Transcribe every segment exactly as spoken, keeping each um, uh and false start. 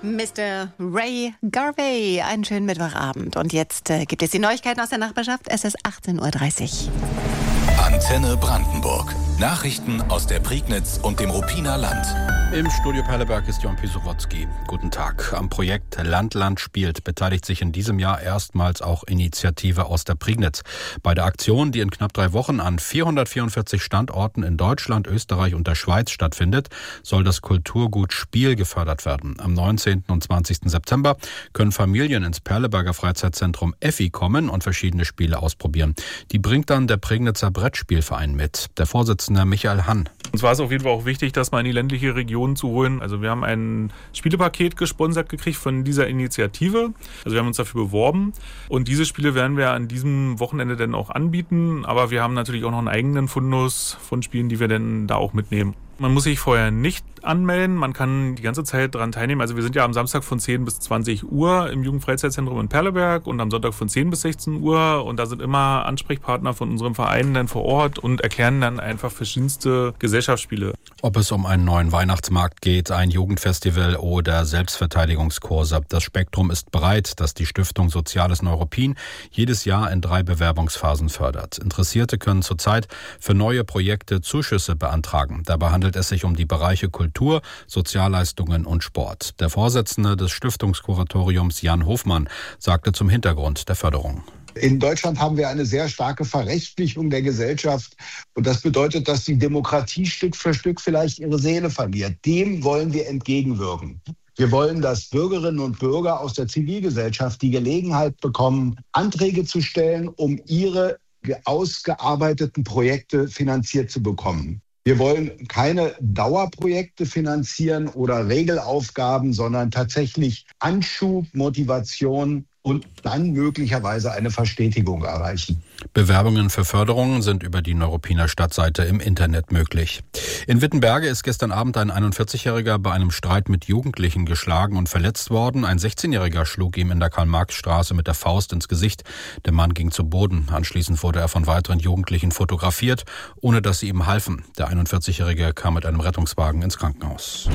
Mister Ray Garvey, einen schönen Mittwochabend. Und jetzt äh, gibt es die Neuigkeiten aus der Nachbarschaft. Es ist achtzehn Uhr dreißig. Antenne Brandenburg. Nachrichten aus der Prignitz und dem Ruppiner Land. Im Studio Perleberg ist Jon Pisowotzki. Guten Tag. Am Projekt Land, Land spielt beteiligt sich in diesem Jahr erstmals auch Initiative aus der Prignitz. Bei der Aktion, die in knapp drei Wochen an vierhundertvierundvierzig Standorten in Deutschland, Österreich und der Schweiz stattfindet, soll das Kulturgut Spiel gefördert werden. Am neunzehnten und zwanzigsten September können Familien ins Perleberger Freizeitzentrum Effi kommen und verschiedene Spiele ausprobieren. Die bringt dann der Prignitzer Brettspielverein mit. Der Vorsitzende Michael Hann. Uns war es auf jeden Fall auch wichtig, das mal in die ländliche Region zu holen. Also wir haben ein Spielepaket gesponsert gekriegt von dieser Initiative. Also wir haben uns dafür beworben. Und diese Spiele werden wir an diesem Wochenende dann auch anbieten. Aber wir haben natürlich auch noch einen eigenen Fundus von Spielen, die wir dann da auch mitnehmen. Man muss sich vorher nicht anmelden, man kann die ganze Zeit daran teilnehmen. Also wir sind ja am Samstag von zehn bis zwanzig Uhr im Jugendfreizeitzentrum in Perleberg und am Sonntag von zehn bis sechzehn Uhr. Und da sind immer Ansprechpartner von unserem Verein dann vor Ort und erklären dann einfach verschiedenste Gesellschaftsspiele. Ob es um einen neuen Weihnachtsmarkt geht, ein Jugendfestival oder Selbstverteidigungskurse. Das Spektrum ist breit, das die Stiftung Soziales Neuruppin jedes Jahr in drei Bewerbungsphasen fördert. Interessierte können zurzeit für neue Projekte Zuschüsse beantragen. Dabei handelt es sich um die Bereiche Kultur, Sozialleistungen und Sport. Der Vorsitzende des Stiftungskuratoriums Jan Hofmann sagte zum Hintergrund der Förderung. In Deutschland haben wir eine sehr starke Verrechtlichung der Gesellschaft. Und das bedeutet, dass die Demokratie Stück für Stück vielleicht ihre Seele verliert. Dem wollen wir entgegenwirken. Wir wollen, dass Bürgerinnen und Bürger aus der Zivilgesellschaft die Gelegenheit bekommen, Anträge zu stellen, um ihre ausgearbeiteten Projekte finanziert zu bekommen. Wir wollen keine Dauerprojekte finanzieren oder Regelaufgaben, sondern tatsächlich Anschub, Motivation und dann möglicherweise eine Verstetigung erreichen. Bewerbungen für Förderungen sind über die Neuruppiner Stadtseite im Internet möglich. In Wittenberge ist gestern Abend ein einundvierzigjähriger bei einem Streit mit Jugendlichen geschlagen und verletzt worden. Ein sechzehnjähriger schlug ihm in der Karl-Marx-Straße mit der Faust ins Gesicht. Der Mann ging zu Boden. Anschließend wurde er von weiteren Jugendlichen fotografiert, ohne dass sie ihm halfen. Der einundvierzigjährige kam mit einem Rettungswagen ins Krankenhaus.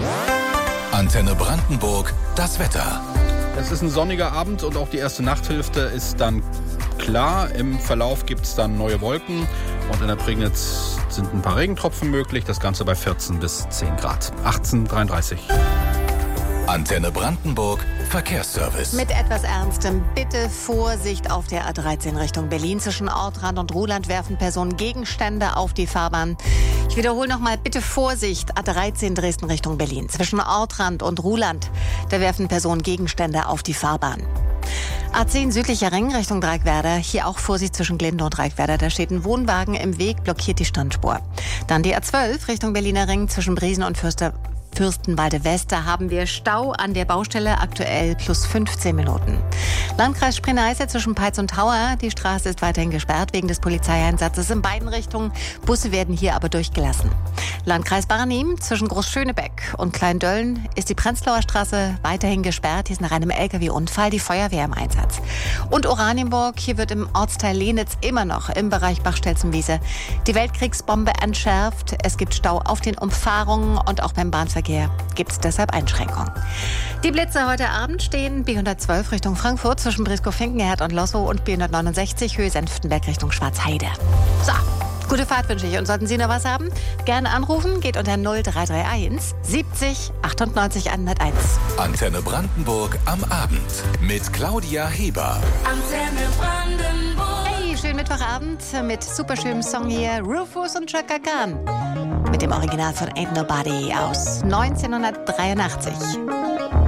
Antenne Brandenburg, das Wetter. Es ist ein sonniger Abend und auch die erste Nachthälfte ist dann klar. Im Verlauf gibt es dann neue Wolken und in der Prignitz sind ein paar Regentropfen möglich. Das Ganze bei vierzehn bis zehn Grad. achtzehn Uhr dreiunddreißig. Antenne Brandenburg, Verkehrsservice. Mit etwas Ernstem. Bitte Vorsicht auf der A dreizehn Richtung Berlin. Zwischen Ortrand und Ruhland werfen Personen Gegenstände auf die Fahrbahn. Ich wiederhole nochmal, bitte Vorsicht. A dreizehn Dresden Richtung Berlin. Zwischen Ortrand und Ruhland, da werfen Personen Gegenstände auf die Fahrbahn. A zehn südlicher Ring Richtung Dreieckwerder. Hier auch Vorsicht zwischen Glinde und Dreieckwerder. Da steht ein Wohnwagen im Weg, blockiert die Standspur. Dann die A zwölf Richtung Berliner Ring zwischen Briesen und Fürster Fürstenwalde West, da haben wir Stau an der Baustelle, aktuell plus fünfzehn Minuten. Landkreis Spree-Neiße zwischen Peitz und Tauer, die Straße ist weiterhin gesperrt wegen des Polizeieinsatzes in beiden Richtungen. Busse werden hier aber durchgelassen. Landkreis Barnim zwischen Großschönebeck und Kleindölln ist die Prenzlauer Straße weiterhin gesperrt. Hier ist nach einem L K W-Unfall die Feuerwehr im Einsatz. Und Oranienburg, hier wird im Ortsteil Lehnitz immer noch im Bereich Bachstelzenwiese die Weltkriegsbombe entschärft. Es gibt Stau auf den Umfahrungen und auch beim Bahnverkehr gibt es deshalb Einschränkungen. Die Blitze heute Abend stehen B hundertzwölf Richtung Frankfurt zwischen Briskow-Finkenherd und Lossow und B hundertneunundsechzig Höhe Senftenberg Richtung Schwarzheide. So, gute Fahrt wünsche ich. Und sollten Sie noch was haben, gerne anrufen. Geht unter null drei drei eins siebzig achtundneunzig hunderteins. Antenne Brandenburg am Abend mit Claudia Heber. Antenne Brandenburg. Hey, schönen Mittwochabend mit superschönem Song hier. Rufus und Chaka Khan. Mit dem Original von Ain't Nobody aus neunzehnhundertdreiundachtzig.